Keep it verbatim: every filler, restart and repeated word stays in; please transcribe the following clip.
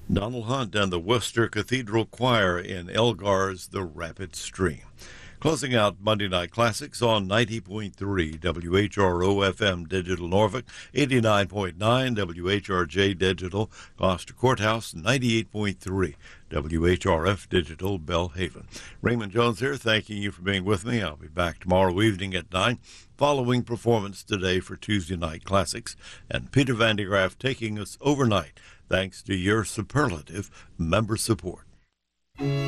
Donald Hunt and the Worcester Cathedral Choir in Elgar's The Rapid Stream. Closing out Monday Night Classics on ninety point three W H R O F M Digital Norfolk, eighty-nine point nine W H R J Digital Gloucester Courthouse, ninety-eight point three W H R F Digital Belhaven. Raymond Jones here, thanking you for being with me. I'll be back tomorrow evening at nine, following performance today for Tuesday Night Classics, and Peter Van de Graaff taking us overnight, thanks to your superlative member support.